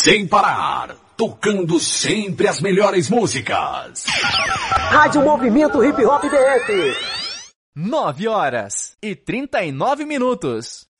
sem parar, tocando sempre as melhores músicas. Rádio Movimento Hip Hop DF. 9h39.